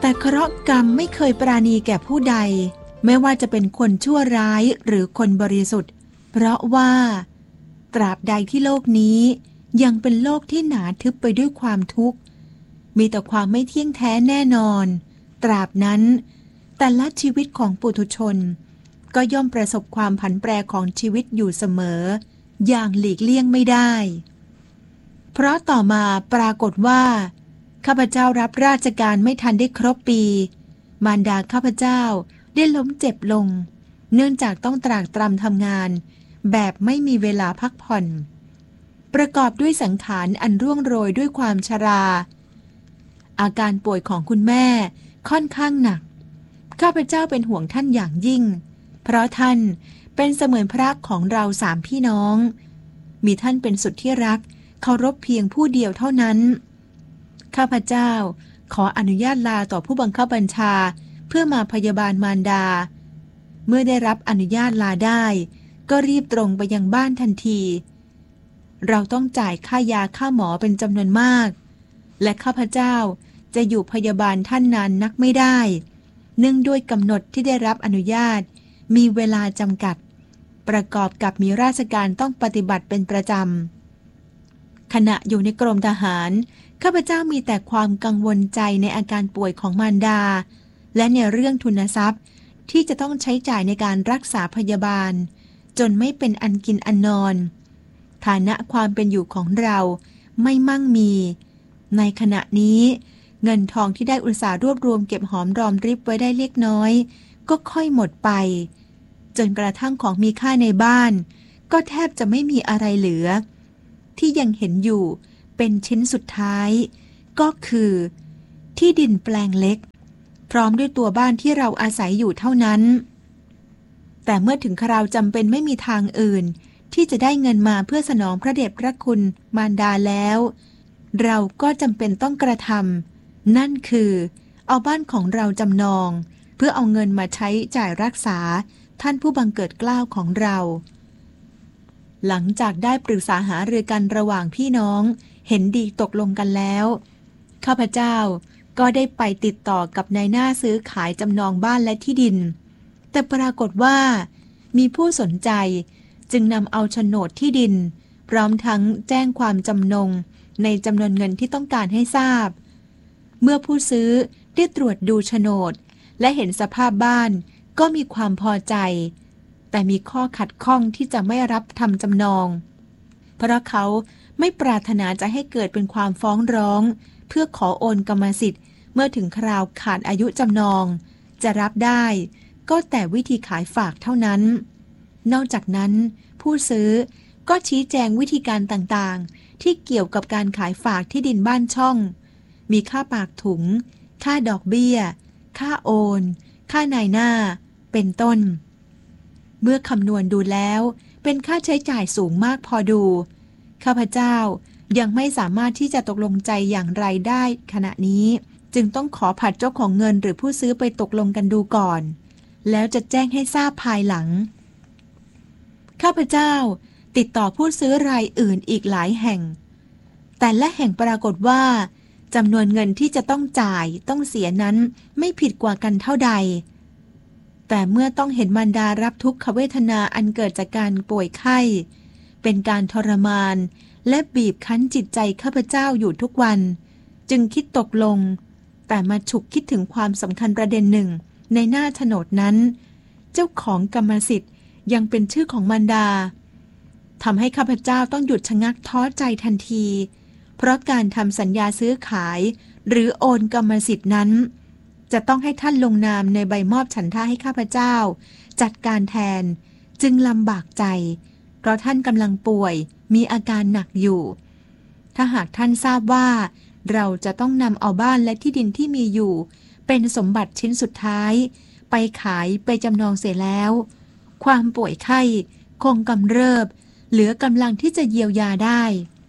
แต่เคราะห์กรรมไม่เคยปราณีแก่ผู้ใดไม่ว่าจะเป็นคนชั่วร้ายหรือคนบริสุทธิ์เพราะว่าตราบใดที่โลกนี้ยังเป็นโลกที่หนาทึบไปด้วยความทุกข์มีแต่ความไม่เที่ยงแท้แน่นอนตราบนั้นแต่ละชีวิตของปุถุชนก็ย่อมประสบความผันแปรของชีวิตอยู่เสมออย่างหลีกเลี่ยงไม่ได้เพราะต่อมาปรากฏว่าข้าพเจ้ารับราชการไม่ทันได้ครบปีมารดาข้าพเจ้าได้ล้มเจ็บลงเนื่องจากต้องตรากตรำทำงานแบบไม่มีเวลาพักผ่อนประกอบด้วยสังขารอันร่วงโรยด้วยความชราอาการป่วยของคุณแม่ค่อนข้างหนักข้าพเจ้าเป็นห่วงท่านอย่างยิ่งเพราะท่านเป็นเสมือนพระของเรา3 พี่น้องมีท่านเป็นสุดที่รักเคารพเพียงผู้เดียวเท่านั้นข้าพเจ้าขออนุญาตลาต่อผู้บังคับบัญชาเพื่อมาพยาบาลมารดาเมื่อได้รับอนุญาตลาได้ก็รีบตรงไปยังบ้านทันทีเราต้องจ่ายค่ายาค่าหมอเป็นจำนวนมากและข้าพเจ้าจะอยู่พยาบาลท่านนานนักไม่ได้เนื่องด้วยกำหนดที่ได้รับอนุญาตมีเวลาจำกัดประกอบกับมีราชการต้องปฏิบัติเป็นประจำขณะอยู่ในกรมทหารข้าพเจ้ามีแต่ความกังวลใจในอาการป่วยของมารดาและในเรื่องทุนทรัพย์ที่จะต้องใช้จ่ายในการรักษาพยาบาลจนไม่เป็นอันกินอันนอนฐานะความเป็นอยู่ของเราไม่มั่งมีในขณะนี้เงินทองที่ได้อุตสาห์รวบรวมเก็บหอมรอมริบไว้ได้เล็กน้อยก็ค่อยหมดไปจนกระทั่งของมีค่าในบ้านก็แทบจะไม่มีอะไรเหลือที่ยังเห็นอยู่เป็นชิ้นสุดท้ายก็คือที่ดินแปลงเล็กพร้อมด้วยตัวบ้านที่เราอาศัยอยู่เท่านั้นแต่เมื่อถึงคราวจำเป็นไม่มีทางอื่นที่จะได้เงินมาเพื่อสนองพระเดชพระคุณมารดาแล้วเราก็จำเป็นต้องกระทำนั่นคือเอาบ้านของเราจำนองเพื่อเอาเงินมาใช้จ่ายรักษาท่านผู้บังเกิดเกล้าของเราหลังจากได้ปรึกษาหารือกันระหว่างพี่น้องเห็นดีตกลงกันแล้วข้าพเจ้าก็ได้ไปติดต่อกับนายหน้าซื้อขายจำนองบ้านและที่ดินแต่ปรากฏว่ามีผู้สนใจจึงนำเอาโฉนดที่ดินพร้อมทั้งแจ้งความจำนงในจำนวนเงินที่ต้องการให้ทราบเมื่อผู้ซื้อได้ตรวจดูโฉนดและเห็นสภาพบ้านก็มีความพอใจแต่มีข้อขัดข้องที่จะไม่รับทำจำนองเพราะเขาไม่ปรารถนาจะให้เกิดเป็นความฟ้องร้องเพื่อขอโอนกรรมสิทธิ์เมื่อถึงคราวขาดอายุจำนองจะรับได้ก็แต่วิธีขายฝากเท่านั้นนอกจากนั้นผู้ซื้อก็ชี้แจงวิธีการต่างๆที่เกี่ยวกับการขายฝากที่ดินบ้านช่องมีค่าปากถุงค่าดอกเบี้ยค่าโอนค่านายหน้าเป็นต้นเมื่อคำนวณดูแล้วเป็นค่าใช้จ่ายสูงมากพอดูข้าพเจ้ายังไม่สามารถที่จะตกลงใจอย่างไรได้ขณะนี้จึงต้องขอผัดเจ้าของเงินหรือผู้ซื้อไปตกลงกันดูก่อนแล้วจะแจ้งให้ทราบภายหลังข้าพเจ้าติดต่อผู้ซื้อรายอื่นอีกหลายแห่งแต่ละแห่งปรากฏว่าจำนวนเงินที่จะต้องจ่ายต้องเสียนั้นไม่ผิดกว่ากันเท่าใดแต่เมื่อต้องเห็นมารดารับทุกขเวทนาอันเกิดจากการป่วยไข้เป็นการทรมานและบีบคั้นจิตใจข้าพเจ้าอยู่ทุกวันจึงคิดตกลงแต่มาฉุกคิดถึงความสำคัญประเด็นหนึ่งในหน้าโฉนดนั้นเจ้าของกรรมสิทธิ์ยังเป็นชื่อของมารดาทำให้ข้าพเจ้าต้องหยุดชะงักท้อใจทันทีเพราะการทำสัญญาซื้อขายหรือโอนกรรมสิทธิ์นั้นจะต้องให้ท่านลงนามในใบมอบฉันทะให้ข้าพเจ้าจัดการแทนจึงลำบากใจเพราะท่านกำลังป่วยมีอาการหนักอยู่ถ้าหากท่านทราบว่าเราจะต้องนำเอาบ้านและที่ดินที่มีอยู่เป็นสมบัติชิ้นสุดท้ายไปขายไปจำนองเสียแล้วความป่วยไข้คงกำเริบเหลือกำลังที่จะเยียวยาได้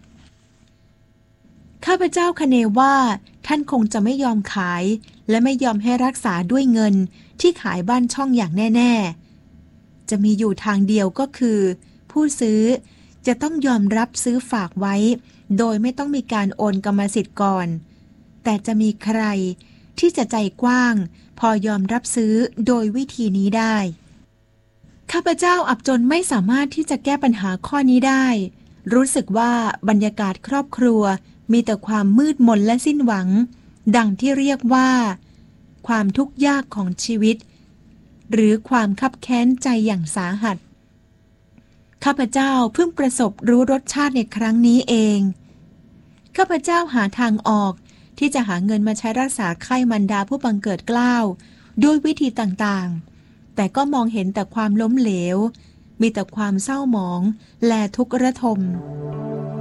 ข้าพเจ้าคะเนว่าท่านคงจะไม่ยอมขายและไม่ยอมให้รักษาด้วยเงินที่ขายบ้านช่องอย่างแน่ๆจะมีอยู่ทางเดียวก็คือผู้ซื้อจะต้องยอมรับซื้อฝากไว้โดยไม่ต้องมีการโอนกรรมสิทธิ์ก่อนแต่จะมีใครที่จะใจกว้างพอยอมรับซื้อโดยวิธีนี้ได้ข้าพเจ้าอับจนไม่สามารถที่จะแก้ปัญหาข้อนี้ได้รู้สึกว่าบรรยากาศครอบครัวมีแต่ความมืดมนและสิ้นหวังดังที่เรียกว่าความทุกข์ยากของชีวิตหรือความคับแค้นใจอย่างสาหัสข้าพเจ้าเพิ่งประสบรู้รสชาติในครั้งนี้เองข้าพเจ้าหาทางออกที่จะหาเงินมาใช้รักษาไข้มารดาผู้บังเกิดเกล้าด้วยวิธีต่างๆแต่ก็มองเห็นแต่ความล้มเหลวมีแต่ความเศร้าหมองและทุกข์ระทม